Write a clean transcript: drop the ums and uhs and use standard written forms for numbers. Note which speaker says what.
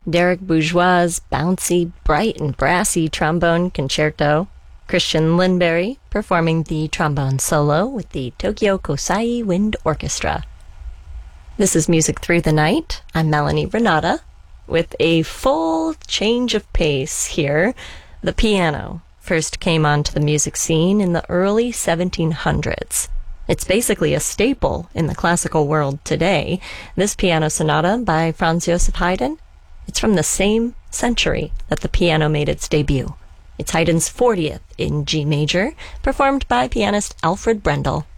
Speaker 1: Derek Bourgeois' bouncy, bright, and brassy trombone concerto, Christian Lindberry performing the trombone solo with the Tokyo Kosai Wind Orchestra. This is Music Through the Night. I'm Melanie Renata with a full change of pace here. The piano first came onto the music scene in the early 1700s. It's basically a staple in the classical world today. This piano sonata by Franz Joseph Haydn, it's from the same century that the piano made its debut. It's Haydn's 40th in G major, performed by pianist Alfred Brendel.